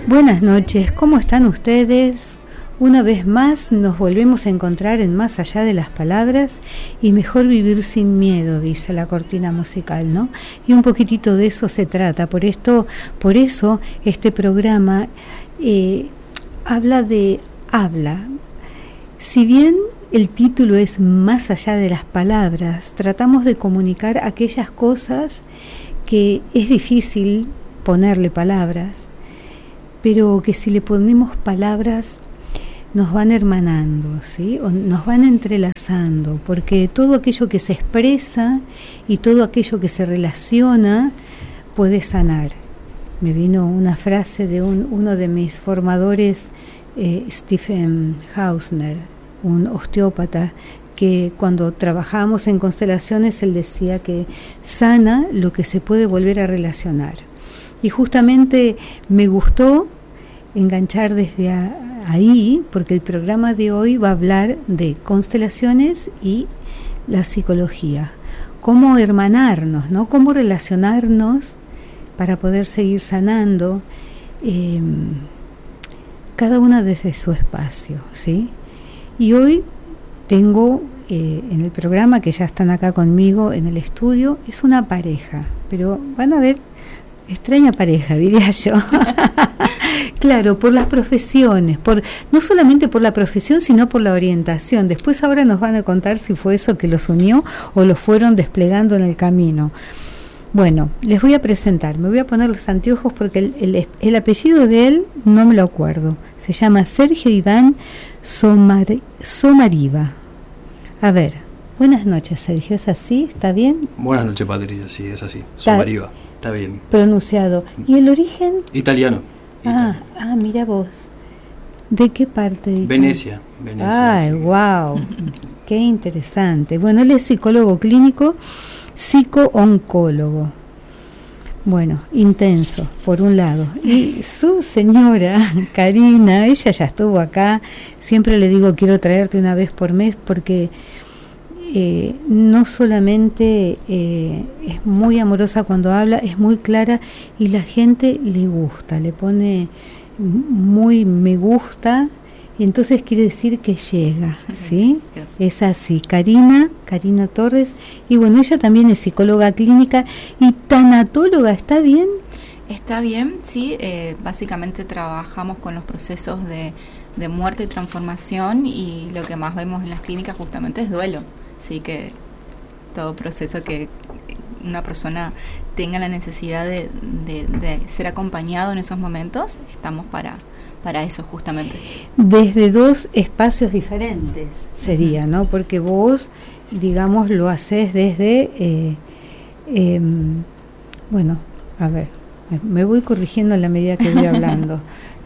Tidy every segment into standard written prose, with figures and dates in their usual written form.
Buenas noches, ¿cómo están ustedes? Una vez más nos volvemos a encontrar en Más allá de las palabras y mejor vivir sin miedo, dice la cortina musical, ¿no? Y un poquitito de eso se trata, por eso este programa habla. Si bien el título es Más allá de las palabras, tratamos de comunicar aquellas cosas que es difícil ponerle palabras, pero que si le ponemos palabras nos van hermanando, ¿sí? O nos van entrelazando, porque todo aquello que se expresa y todo aquello que se relaciona puede sanar. Me vino una frase de uno de mis formadores, Stephen Hausner, un osteópata, que cuando trabajamos en constelaciones él decía que sana lo que se puede volver a relacionar. Y justamente me gustó enganchar desde ahí, porque el programa de hoy va a hablar de constelaciones y la psicología. Cómo hermanarnos, ¿no? Cómo relacionarnos para poder seguir sanando, cada una desde su espacio, ¿sí? Y hoy tengo en el programa, que ya están acá conmigo en el estudio, es una pareja, pero van a ver, extraña pareja, diría yo. Claro, por las profesiones, no solamente por la profesión, sino por la orientación. Después ahora nos van a contar si fue eso que los unió o los fueron desplegando en el camino. Bueno, les voy a presentar, me voy a poner los anteojos porque el apellido de él no me lo acuerdo. Se llama Sergio Iván Somariva. A ver, buenas noches, Sergio, ¿es así? ¿Está bien? Buenas noches, Patricia, sí, es así, Somariva, está bien. Pronunciado. ¿Y el origen? Italiano. Mira vos. ¿De qué parte? Venecia. Ay, sí. Wow, qué interesante. Bueno, él es psicólogo clínico, psico-oncólogo. Bueno, intenso, por un lado. Y su señora, Karina, ella ya estuvo acá. Siempre le digo, quiero traerte una vez por mes, porque no solamente es muy amorosa cuando habla, es muy clara y la gente le gusta, le pone muy me gusta, y entonces quiere decir que llega, ¿sí? Es así. Karina Torres, y bueno, ella también es psicóloga clínica y tanatóloga, ¿está bien? Está bien, sí, básicamente trabajamos con los procesos de muerte y transformación, y lo que más vemos en las clínicas justamente es duelo, sí, que todo proceso que una persona tenga la necesidad de ser acompañado en esos momentos, estamos para eso justamente. Desde dos espacios diferentes sería, ¿no? Porque vos, digamos, lo haces desde, bueno, a ver, me voy corrigiendo en la medida que voy hablando.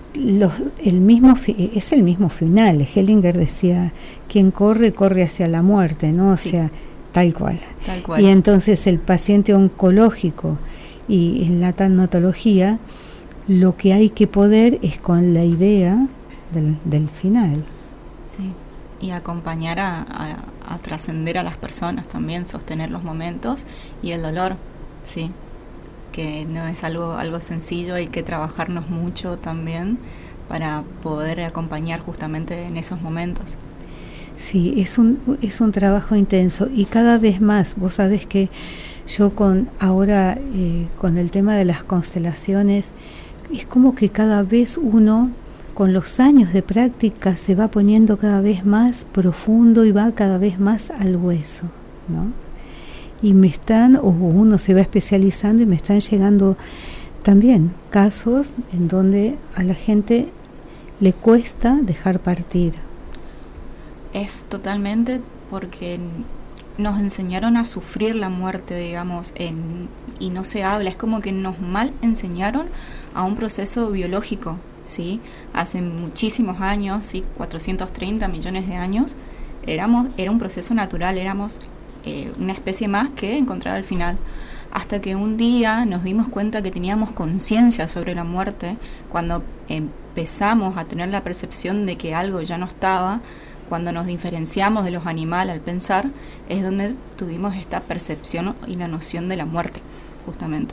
Es el mismo final. Hellinger decía, quien corre hacia la muerte, ¿no? O sea, tal cual. Y entonces el paciente oncológico y en la tanatología, lo que hay que poder es con la idea del final. Sí, y acompañar a trascender a las personas también, sostener los momentos y el dolor, sí, que no es algo sencillo, hay que trabajarnos mucho también para poder acompañar justamente en esos momentos. Sí, es un trabajo intenso y cada vez más. Vos sabés que yo con el tema de las constelaciones, es como que cada vez uno, con los años de práctica, se va poniendo cada vez más profundo y va cada vez más al hueso, ¿no? Y uno se va especializando y me están llegando también casos en donde a la gente le cuesta dejar partir. Es totalmente porque nos enseñaron a sufrir la muerte, digamos, y no se habla, es como que nos mal enseñaron a un proceso biológico, ¿sí? Hace muchísimos años, ¿sí? 430 millones de años, era un proceso natural, éramos una especie más que encontrar al final, hasta que un día nos dimos cuenta que teníamos conciencia sobre la muerte, cuando empezamos a tener la percepción de que algo ya no estaba, cuando nos diferenciamos de los animales al pensar, es donde tuvimos esta percepción y la noción de la muerte, justamente.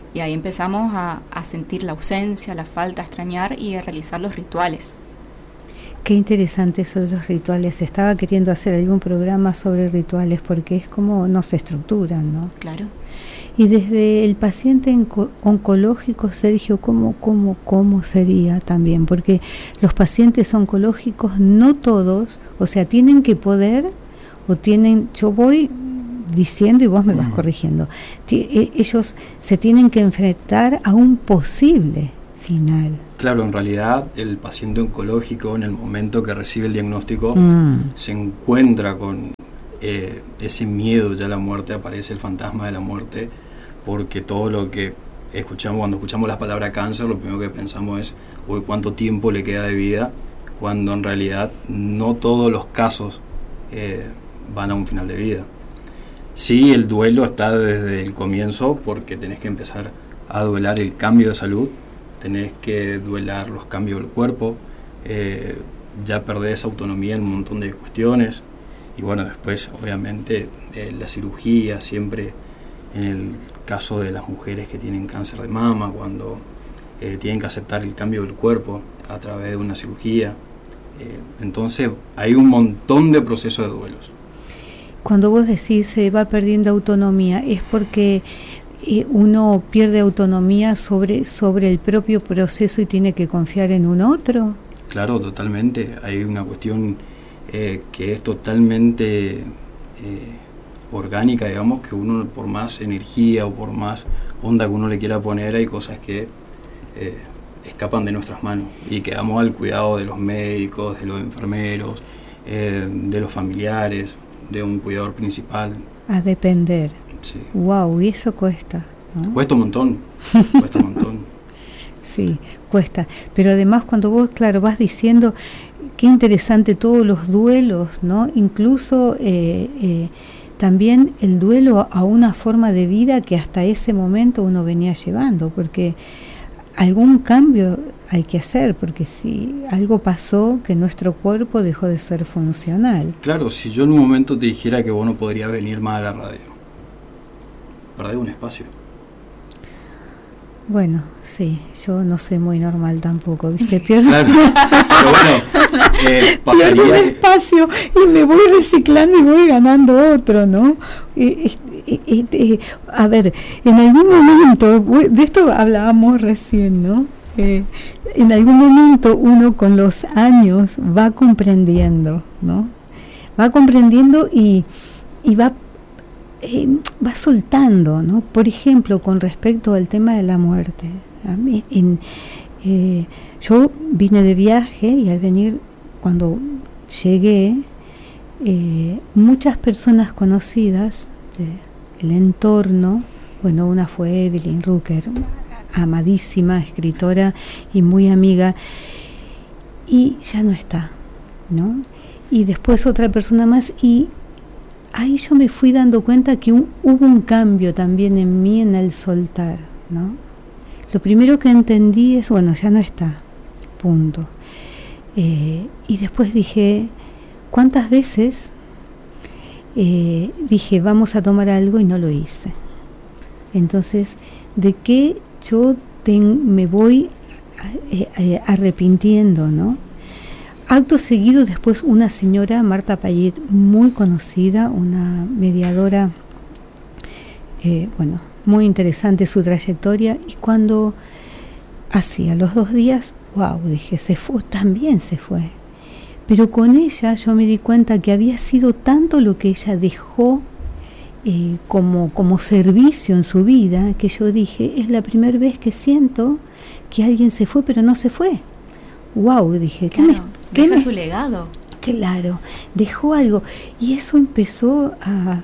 Y ahí empezamos a sentir la ausencia, la falta, a extrañar y a realizar los rituales. Qué interesante eso de los rituales. Estaba queriendo hacer algún programa sobre rituales porque es como no se estructuran, ¿no? Claro. Y desde el paciente oncológico, Sergio, ¿cómo sería también? Porque los pacientes oncológicos, no todos, o sea, tienen que poder, o tienen, yo voy diciendo y vos me vas corrigiendo, ellos se tienen que enfrentar a un posible final. Claro, en realidad el paciente oncológico, en el momento que recibe el diagnóstico, se encuentra con ese miedo ya a la muerte, aparece el fantasma de la muerte, porque todo lo que escuchamos, cuando escuchamos la palabra cáncer, lo primero que pensamos es, uy, ¿cuánto tiempo le queda de vida? Cuando en realidad no todos los casos van a un final de vida. Sí, el duelo está desde el comienzo, porque tenés que empezar a duelar el cambio de salud, tenés que duelar los cambios del cuerpo, ya perdés autonomía en un montón de cuestiones, y bueno, después obviamente la cirugía, siempre en el caso de las mujeres que tienen cáncer de mama, cuando tienen que aceptar el cambio del cuerpo a través de una cirugía, entonces hay un montón de procesos de duelos. Cuando vos decís se va perdiendo autonomía, ¿es porque uno pierde autonomía sobre el propio proceso y tiene que confiar en un otro? Claro, totalmente. Hay una cuestión que es totalmente orgánica, digamos, que uno, por más energía o por más onda que uno le quiera poner, hay cosas que escapan de nuestras manos y quedamos al cuidado de los médicos, de los enfermeros, de los familiares, de un cuidador principal. A depender. Sí. Wow, y eso cuesta, ¿no? Cuesta un montón, cuesta un montón. Sí, cuesta. Pero además cuando vos, claro, vas diciendo, qué interesante todos los duelos, ¿no? Incluso también el duelo a una forma de vida que hasta ese momento uno venía llevando, porque algún cambio hay que hacer, porque si algo pasó, que nuestro cuerpo dejó de ser funcional. Claro, si yo en un momento te dijera que vos no podrías venir más a la radio, perdés un espacio. Bueno, sí, yo no soy muy normal tampoco, ¿viste? Pierdo, claro. Pero bueno, pasaría... pierdo un espacio y me voy reciclando y voy ganando otro, ¿no? A ver, en algún momento, de esto hablábamos recién, ¿no? En algún momento uno con los años va comprendiendo, ¿no? Va comprendiendo y va soltando, ¿no? Por ejemplo, con respecto al tema de la muerte. A mí, yo vine de viaje y al venir, cuando llegué, muchas personas conocidas del entorno, bueno, una fue Evelyn Rucker, amadísima escritora y muy amiga, y ya no está, ¿no? Y después otra persona más, y ahí yo me fui dando cuenta que hubo un cambio también en mí en el soltar, ¿no? Lo primero que entendí es, bueno, ya no está, punto. Y después dije, ¿cuántas veces dije, vamos a tomar algo y no lo hice? Entonces, ¿de qué yo me voy arrepintiendo, ¿no? Acto seguido, después una señora, Marta Payet, muy conocida, una mediadora, bueno, muy interesante su trayectoria, y cuando a los 2 días, wow, dije, se fue, también se fue. Pero con ella yo me di cuenta que había sido tanto lo que ella dejó como servicio en su vida, que yo dije, es la primera vez que siento que alguien se fue, pero no se fue. Wow, dije, claro, deja su legado. Claro, dejó algo. Y eso empezó a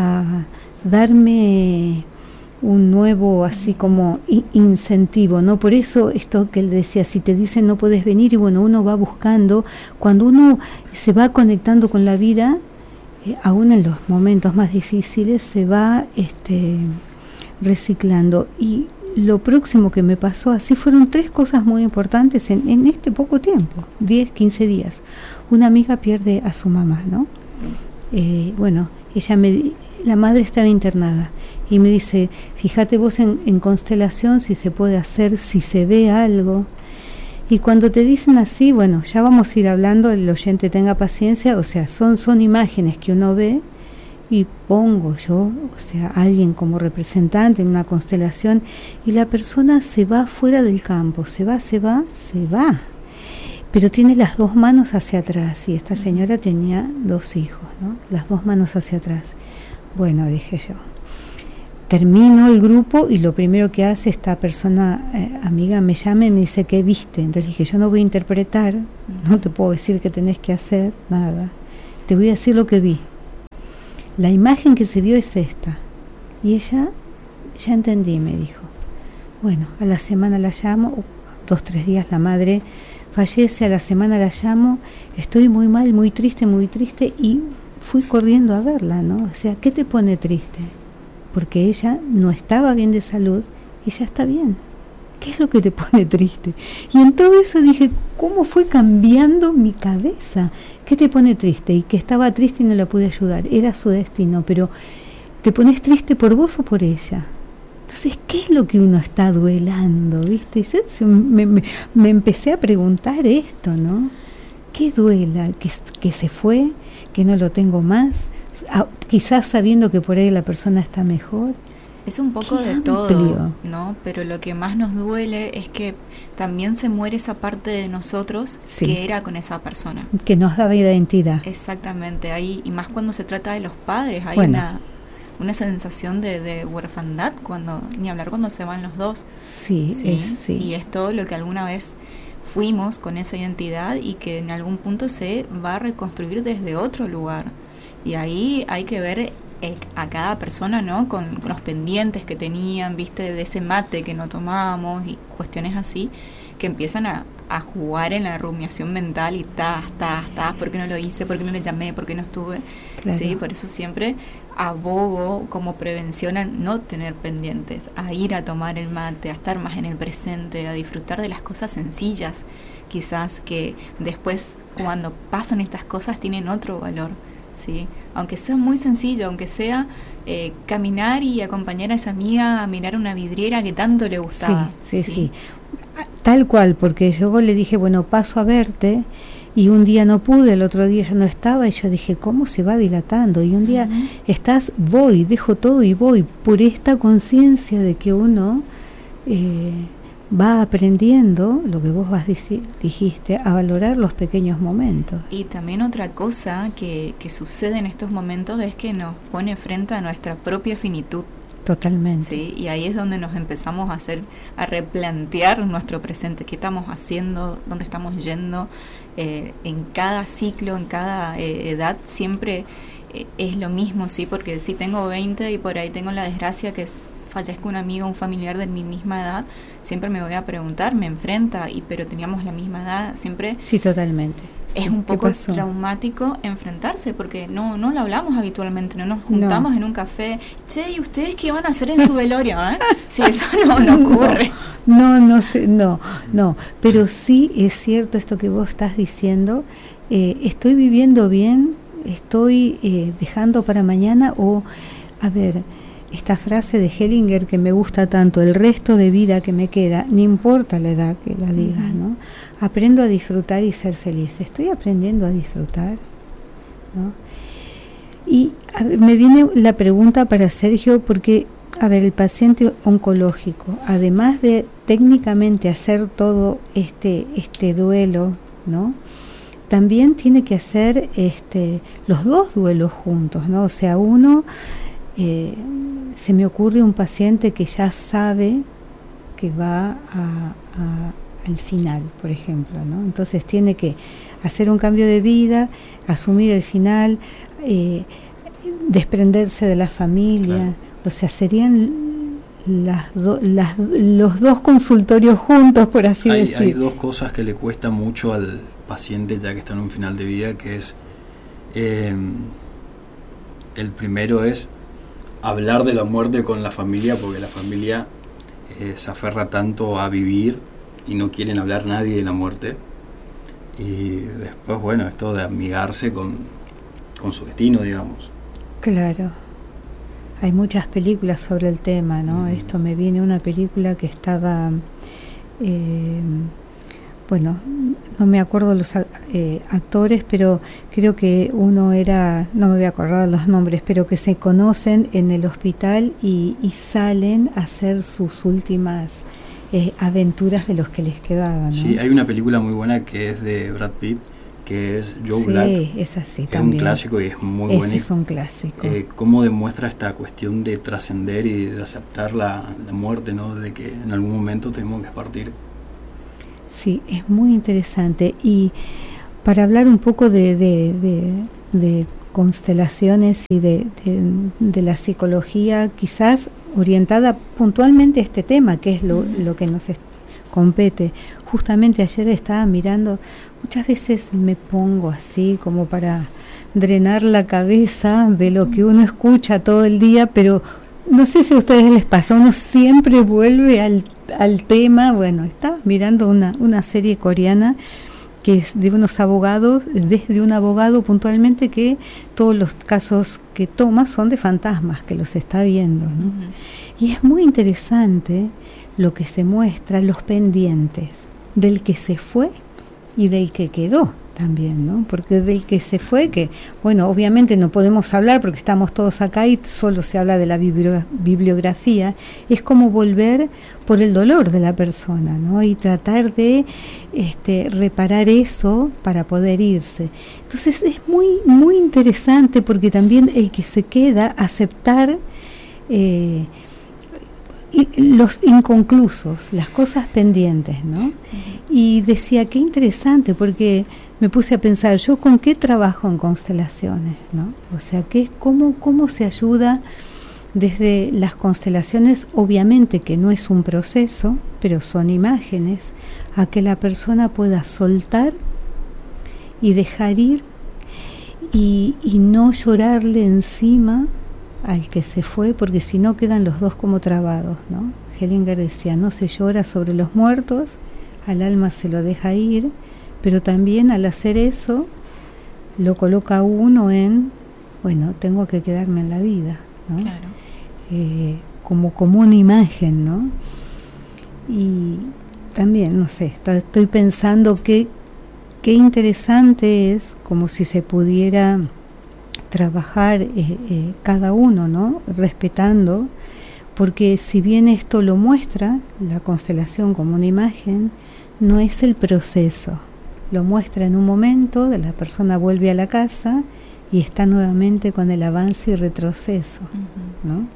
darme un nuevo, así como incentivo, ¿no? Por eso esto que él decía, si te dicen no puedes venir, y bueno, uno va buscando, cuando uno se va conectando con la vida, aún en los momentos más difíciles, se va reciclando. Y lo próximo que me pasó, así fueron 3 cosas muy importantes en este poco tiempo, 10, 15 días. Una amiga pierde a su mamá, ¿no? Bueno, la madre estaba internada y me dice, fíjate vos en constelación si se puede hacer, si se ve algo. Y cuando te dicen así, bueno, ya vamos a ir hablando, el oyente tenga paciencia, o sea, son imágenes que uno ve y pongo yo, o sea, alguien como representante en una constelación y la persona se va fuera del campo, se va, pero tiene las 2 manos hacia atrás y esta señora tenía 2 hijos, ¿no? Las 2 manos hacia atrás. Bueno, dije yo, termino el grupo y lo primero que hace esta persona amiga me llama y me dice, ¿qué viste? Entonces dije, yo no voy a interpretar, no te puedo decir qué tenés que hacer, nada, te voy a decir lo que vi. La imagen que se vio es esta. Y ella, ya entendí, me dijo. Bueno, a la semana la llamo, 2-3 días la madre fallece, a la semana la llamo, estoy muy mal, muy triste, y fui corriendo a verla, ¿no? O sea, ¿qué te pone triste? Porque ella no estaba bien de salud y ya está bien. ¿Qué es lo que te pone triste? Y en todo eso dije, ¿cómo fue cambiando mi cabeza? ¿Qué te pone triste? Y que estaba triste y no la pude ayudar. Era su destino, pero ¿te pones triste por vos o por ella? Entonces, ¿qué es lo que uno está duelando? ¿Viste? Y yo me empecé a preguntar esto, ¿no? ¿Qué duela? ¿Que se fue? ¿Que no lo tengo más? Quizás sabiendo que por ahí la persona está mejor. Es un poco de todo, ¿no? Pero lo que más nos duele es que también se muere esa parte de nosotros que era con esa persona. Que nos daba identidad. Exactamente, ahí, y más cuando se trata de los padres, hay una sensación de huerfandad, ni hablar cuando se van los dos. Sí. Y es todo lo que alguna vez fuimos con esa identidad y que en algún punto se va a reconstruir desde otro lugar. Y ahí hay que ver a cada persona, ¿no? Con los pendientes que tenían, viste, de ese mate que no tomábamos y cuestiones así, que empiezan a jugar en la rumiación mental y ¿por qué no lo hice? ¿Por qué no le llamé? ¿Por qué no estuve? Claro. Sí, por eso siempre abogo como prevención a no tener pendientes, a ir a tomar el mate, a estar más en el presente, a disfrutar de las cosas sencillas, quizás que después cuando pasan estas cosas tienen otro valor. Sí, aunque sea muy sencillo, aunque sea caminar y acompañar a esa amiga a mirar una vidriera que tanto le gustaba. Sí. Tal cual, porque yo le dije, bueno, paso a verte, y un día no pude, el otro día ya no estaba, y yo dije, ¿cómo se va dilatando? Y un día voy, dejo todo y voy, por esta conciencia de que uno va aprendiendo, lo que vos dijiste, a valorar los pequeños momentos. Y también otra cosa que sucede en estos momentos es que nos pone frente a nuestra propia finitud. Totalmente. Sí, y ahí es donde nos empezamos a replantear nuestro presente, qué estamos haciendo, dónde estamos yendo, en cada ciclo, en cada edad, siempre es lo mismo, sí, porque si tengo 20 y por ahí tengo la desgracia que fallezca un amigo, un familiar de mi misma edad, siempre me voy a preguntar, me enfrenta, pero teníamos la misma edad, siempre. Sí, totalmente. Es un poco traumático enfrentarse, porque no lo hablamos habitualmente, no nos juntamos en un café, che, ¿y ustedes qué van a hacer en su velorio? Sí, eso no ocurre. No, pero sí es cierto esto que vos estás diciendo, estoy viviendo bien, estoy dejando para mañana, o, a ver, esta frase de Hellinger que me gusta tanto, el resto de vida que me queda, no importa la edad que la digas, ¿no? Aprendo a disfrutar y ser feliz. Estoy aprendiendo a disfrutar, ¿no? Y me viene la pregunta para Sergio, porque, a ver, el paciente oncológico, además de técnicamente hacer todo este duelo, ¿no? También tiene que hacer los 2 duelos juntos, ¿no? O sea, uno... se me ocurre un paciente que ya sabe que va al final, por ejemplo, ¿no? Entonces tiene que hacer un cambio de vida, asumir el final, desprenderse de la familia. Claro. O sea, serían los 2 consultorios juntos, por así decir. Hay 2 cosas que le cuesta mucho al paciente ya que está en un final de vida, que es el primero es hablar de la muerte con la familia, porque la familia se aferra tanto a vivir y no quieren hablar nadie de la muerte. Y después, bueno, esto de amigarse con su destino, digamos. Claro. Hay muchas películas sobre el tema, ¿no? Esto me viene una película que estaba, bueno, no me acuerdo los actores, pero creo que uno era, no me voy a acordar los nombres, pero que se conocen en el hospital y salen a hacer sus últimas aventuras de los que les quedaban, ¿no? Sí, hay una película muy buena que es de Brad Pitt, que es Joe Black. Sí, es así también. Es un clásico y es muy bueno. Es un clásico. Cómo demuestra esta cuestión de trascender y de aceptar la muerte, ¿no? De que en algún momento tenemos que partir. Sí, es muy interesante. Y para hablar un poco de constelaciones y de la psicología, quizás orientada puntualmente a este tema, que es lo que nos compete. Justamente ayer estaba mirando, muchas veces me pongo así como para drenar la cabeza de lo que uno escucha todo el día, pero no sé si a ustedes les pasa, uno siempre vuelve al tema. Bueno, estaba mirando una serie coreana que es de unos abogados, desde un abogado puntualmente, que todos los casos que toma son de fantasmas, que los está viendo, ¿no? Uh-huh. Y es muy interesante lo que se muestra, los pendientes del que se fue y del que quedó también, ¿no? Porque del que se fue, que, bueno, obviamente no podemos hablar porque estamos todos acá y solo se habla de la bibliografía, es como volver por el dolor de la persona, ¿no? Y tratar de reparar eso para poder irse. Entonces es muy, muy interesante, porque también el que se queda, aceptar los inconclusos, las cosas pendientes, ¿no? Uh-huh. Y decía, qué interesante, porque me puse a pensar, ¿yo con qué trabajo en constelaciones, no? O sea, ¿cómo se ayuda desde las constelaciones? Obviamente que no es un proceso, pero son imágenes, a que la persona pueda soltar y dejar ir y no llorarle encima al que se fue, porque si no quedan los dos como trabados, ¿no? Hellinger decía, no se llora sobre los muertos, al alma se lo deja ir, pero también al hacer eso lo coloca uno en, bueno, tengo que quedarme en la vida, ¿no? Claro. Como una imagen, ¿no? Y también, no sé, estoy pensando qué interesante es, como si se pudiera trabajar cada uno, ¿no? Respetando, porque si bien esto lo muestra la constelación como una imagen, no es el proceso, lo muestra en un momento, de la persona vuelve a la casa y está nuevamente con el avance y retroceso, uh-huh. ¿no?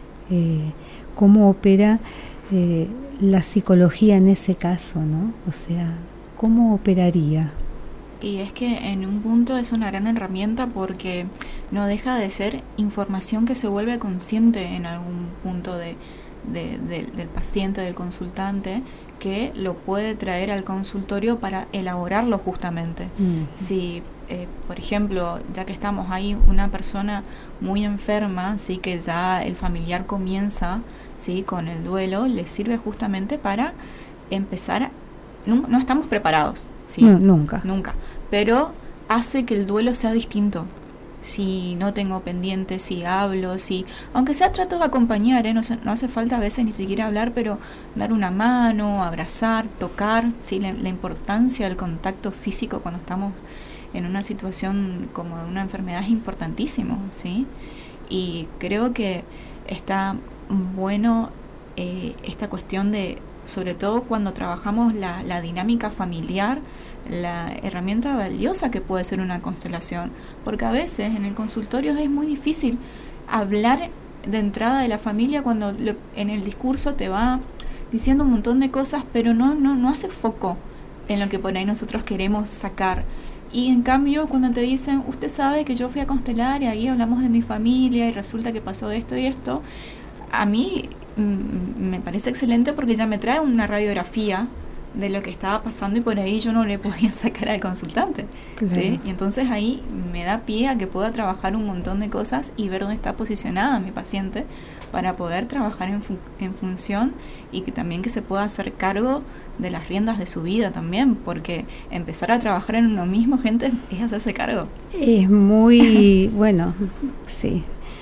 Cómo opera la psicología en ese caso, ¿no? O sea, ¿cómo operaría? Y es que en un punto es una gran herramienta, porque no deja de ser información que se vuelve consciente en algún punto del paciente, del consultante, que lo puede traer al consultorio para elaborarlo justamente. Si, por ejemplo, ya que estamos ahí, una persona muy enferma, sí, que ya el familiar comienza, sí, con el duelo, le sirve justamente para empezar. No estamos preparados, sí, nunca, pero hace que el duelo sea distinto. Si no tengo pendiente, si hablo, aunque sea trato de acompañar, no hace falta a veces ni siquiera hablar, pero dar una mano, abrazar, tocar, ¿sí? La importancia del contacto físico cuando estamos en una situación como de una enfermedad es importantísimo, ¿sí? Y creo que está bueno esta cuestión de, sobre todo cuando trabajamos la dinámica familiar, la herramienta valiosa que puede ser una constelación, porque a veces en el consultorio es muy difícil hablar de entrada de la familia cuando en el discurso te va diciendo un montón de cosas, pero no hace foco en lo que por ahí nosotros queremos sacar. Y en cambio, cuando te dicen, usted sabe que yo fui a constelar y ahí hablamos de mi familia y resulta que pasó esto y esto, a mí me parece excelente, porque ya me trae una radiografía de lo que estaba pasando y por ahí yo no le podía sacar al consultante. Claro. ¿Sí? Y entonces ahí me da pie a que pueda trabajar un montón de cosas y ver dónde está posicionada mi paciente para poder trabajar en función y que también que se pueda hacer cargo de las riendas de su vida también, porque empezar a trabajar en uno mismo, gente, es hacerse cargo. Es muy, bueno, sí.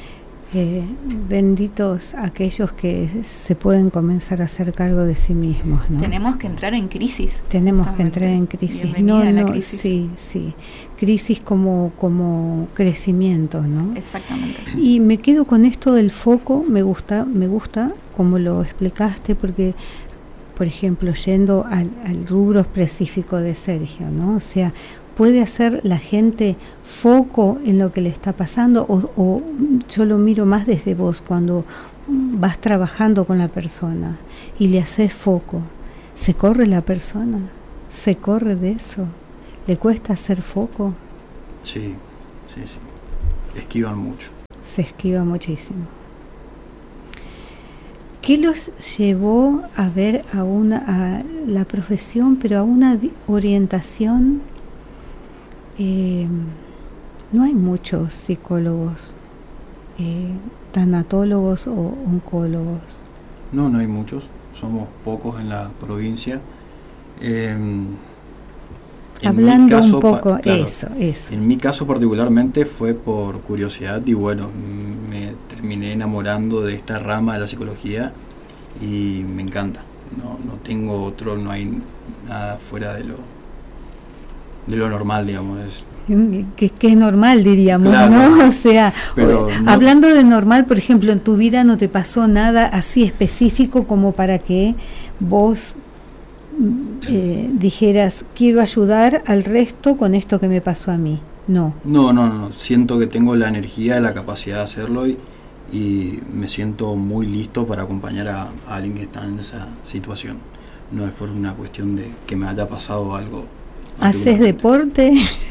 Benditos aquellos que se pueden comenzar a hacer cargo de sí mismos, ¿no? Tenemos que entrar en crisis. Tenemos que entrar en crisis. Bienvenida a la crisis. Sí. Crisis como crecimiento, ¿no? Exactamente. Y me quedo con esto del foco, me gusta como lo explicaste, porque, por ejemplo, yendo al rubro específico de Sergio, ¿no? O sea, ¿puede hacer la gente foco en lo que le está pasando? O yo lo miro más desde vos, cuando vas trabajando con la persona y le haces foco, ¿se corre la persona? ¿Se corre de eso? ¿Le cuesta hacer foco? Sí. Esquivan mucho. Se esquiva muchísimo. ¿Qué los llevó a ver a la profesión, pero a una orientación? No hay muchos psicólogos, tanatólogos o oncólogos. No hay muchos, somos pocos en la provincia. Hablando un poco, eso. En mi caso particularmente fue por curiosidad y bueno, me terminé enamorando de esta rama de la psicología y me encanta. No tengo otro, no hay nada fuera de lo normal, digamos. Que es normal, diríamos, claro, ¿no? O sea, pero hablando de normal, por ejemplo, en tu vida no te pasó nada así específico como para que vos dijeras, quiero ayudar al resto con esto que me pasó a mí. No. Siento que tengo la energía, la capacidad de hacerlo y me siento muy listo para acompañar a alguien que está en esa situación. No es por una cuestión de que me haya pasado algo. ¿Haces deporte?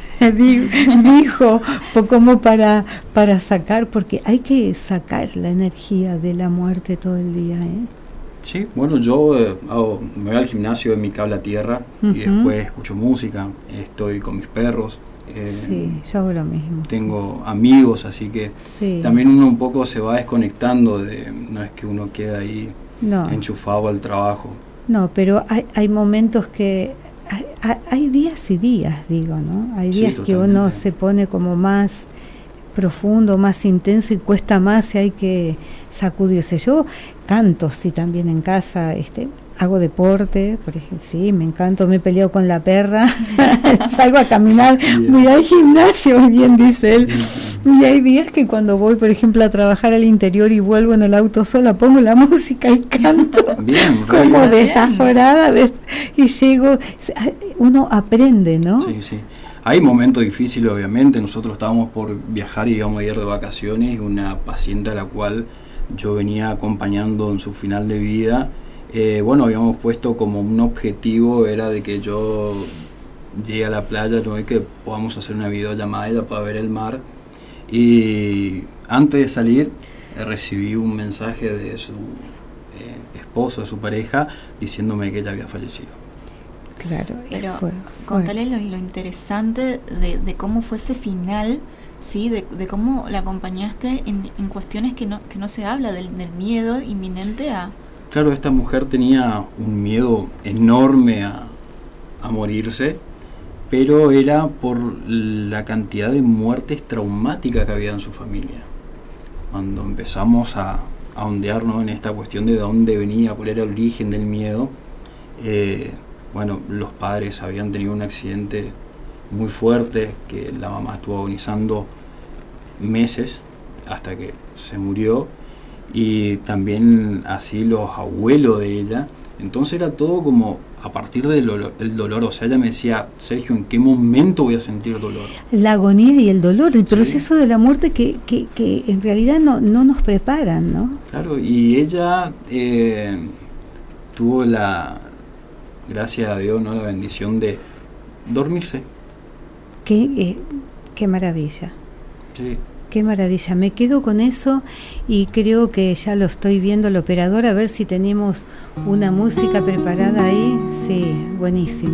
Dijo, como para sacar, porque hay que sacar la energía de la muerte todo el día, ¿eh? Sí, bueno, yo me voy al gimnasio en mi cable a tierra y después escucho música, estoy con mis perros. Sí, yo hago lo mismo. Tengo amigos, así que también uno un poco se va desconectando, no es que uno queda ahí enchufado al trabajo. No, pero hay momentos que hay días y días, digo, ¿no? Hay días que uno se pone como más profundo, más intenso y cuesta más y hay que sacudirse. Yo canto, sí, también en casa, hago deporte, por ejemplo, sí, me encanta, me he peleado con la perra, salgo a caminar, voy al gimnasio, bien dice él. Y hay días que cuando voy, por ejemplo, a trabajar al interior y vuelvo en el auto sola, pongo la música y canto como desaforada, ¿ves? Y llego, uno aprende, ¿no? Sí. Hay momentos difíciles, obviamente. Nosotros estábamos por viajar y íbamos a ir de vacaciones. Una paciente a la cual yo venía acompañando en su final de vida, habíamos puesto como un objetivo, era de que yo llegue a la playa, ¿no? Y que podamos hacer una videollamada, ella para ver el mar. Y antes de salir recibí un mensaje de su esposo, de su pareja, diciéndome que ella había fallecido. Claro, pero contale lo interesante de cómo fue ese final, ¿sí? De cómo la acompañaste en cuestiones que no se habla, del miedo inminente a... Claro, esta mujer tenía un miedo enorme a morirse, pero era por la cantidad de muertes traumáticas que había en su familia. Cuando empezamos a ondearnos en esta cuestión de dónde venía, cuál era el origen del miedo, los padres habían tenido un accidente muy fuerte, que la mamá estuvo agonizando meses hasta que se murió, y también así los abuelos de ella. Entonces era todo como a partir del dolor. O sea, ella me decía, Sergio, ¿en qué momento voy a sentir dolor? La agonía y el dolor, el proceso de la muerte que en realidad no nos preparan, ¿no? Claro, y ella tuvo gracias a Dios, ¿no?, la bendición de dormirse. Qué maravilla. Sí, Qué maravilla, me quedo con eso y creo que ya lo estoy viendo el operador, a ver si tenemos una música preparada ahí. Sí, buenísimo.